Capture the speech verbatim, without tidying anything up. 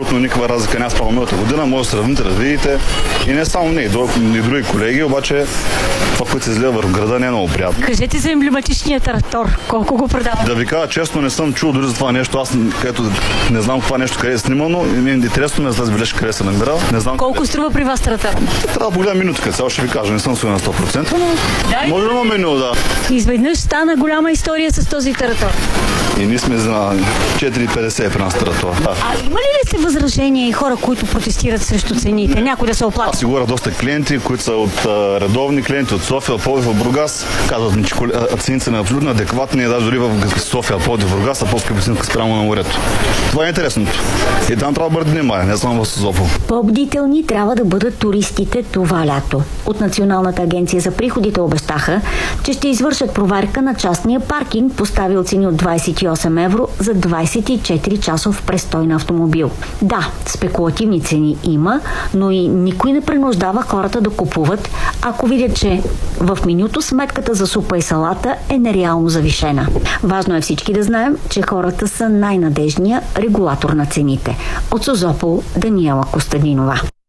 абсолютно никаква разлика няма спрямо миналата година. Може да сравните, да видите. И не само не, и други колеги, обаче това, което се излева върху града, не е много приятно. Кажете за емблематичния трактор. Колко го продава? Да ви кажа честно, не съм чул дори за това нещо. Аз където не знам това нещо къде е снимано. И ми е интересно ме за тази бележка къде се намира. Не знам. Колко къде... струва при вас трактор? Трябва да погледам минутка, сега ще ви кажа. Не съм сигурен на сто процента, но да, може да има меню, да. Изведнъж стана голяма история с този трактор. И ние сме за четири петдесет при нас трактор. Да. А има ли ли се възражения и хора, които протестират срещу цените? Някой да се оплача? Аз сигуря доста клиенти, които са от а, редовни клиенти от София, Пловдив, в Бургас. Казват ми, че цените са абсолютно адекватни, даже дори в София, Пловдив, Бургас са по-скъпи цени спрямо на морето. Това е интересното. И там трябва да бъде внимание, не само в Созопол. По-бдителни трябва да бъдат туристите това лято. От Националната агенция за приходите обещаха, че ще извършат проверка на частния паркинг, поставил цени от двадесет и осем евро за двадесет и четири часов престой на автомобил. Да, спекулативни цени има, но и никой не принуждава хората да купуват, ако видят, че в менюто сметката за супа и салата е нереално завишена. Важно е всички да знаем, че хората са най-надежния регулатор на цените. От Созопол, Даниела Костадинова.